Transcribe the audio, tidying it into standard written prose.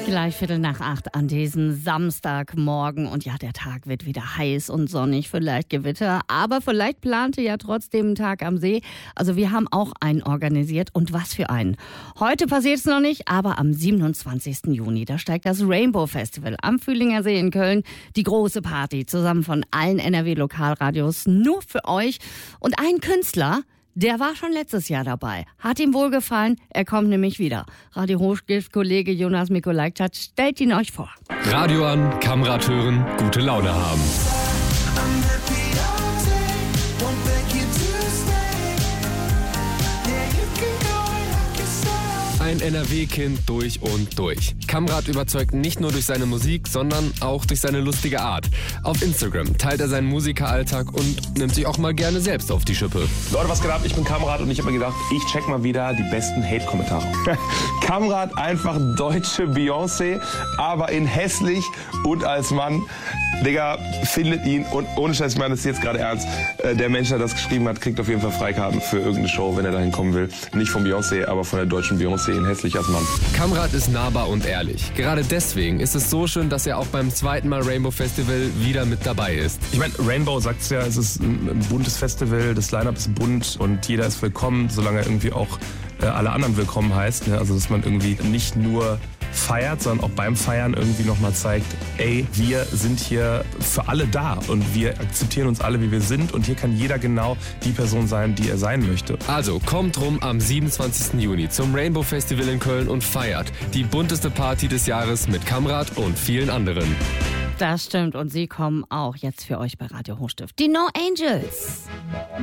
Gleich 7:45 an diesem Samstagmorgen. Und ja, der Tag wird wieder heiß und sonnig, vielleicht Gewitter. Aber vielleicht plant ihr ja trotzdem einen Tag am See. Also wir haben auch einen organisiert. Und was für einen. Heute passiert es noch nicht, aber am 27. Juni, da steigt das Rainbow Festival am Fühlinger See in Köln. Die große Party zusammen von allen NRW-Lokalradios nur für euch. Und ein Künstler, der war schon letztes Jahr dabei. Hat ihm wohlgefallen, er kommt nämlich wieder. Radio Hochstift-Kollege Jonas Mikolajczak stellt ihn euch vor. Radio an, Kamrad hören, gute Laune haben. Ein NRW-Kind durch und durch. Kamrad überzeugt nicht nur durch seine Musik, sondern auch durch seine lustige Art. Auf Instagram teilt er seinen Musikeralltag und nimmt sich auch mal gerne selbst auf die Schippe. Leute, was geht ab? Ich bin Kamrad und ich habe mir gedacht, ich check mal wieder die besten Hate-Kommentare. Kamrad einfach deutsche Beyoncé, aber in hässlich und als Mann. Digga, findet ihn und ohne Scheiß, ich meine das ist jetzt gerade ernst. Der Mensch, der das geschrieben hat, kriegt auf jeden Fall Freikarten für irgendeine Show, wenn er dahin kommen will. Nicht von Beyoncé, aber von der deutschen Beyoncé in hässlich als Mann. Kamrad ist nahbar und ehrlich. Gerade deswegen ist es so schön, dass er auch beim zweiten Mal Rainbow Festival wieder mit dabei ist. Ich meine, Rainbow sagt's ja, es ist ein buntes Festival, das Line-Up ist bunt und jeder ist willkommen, solange er irgendwie auch alle anderen willkommen heißt. Ne? Also dass man irgendwie nicht nur feiert, sondern auch beim Feiern irgendwie nochmal zeigt, ey, wir sind hier für alle da und wir akzeptieren uns alle, wie wir sind und hier kann jeder genau die Person sein, die er sein möchte. Also kommt rum am 27. Juni zum Rainbow Festival in Köln und feiert die bunteste Party des Jahres mit Kamrad und vielen anderen. Das stimmt und sie kommen auch jetzt für euch bei Radio Hochstift. Die No Angels.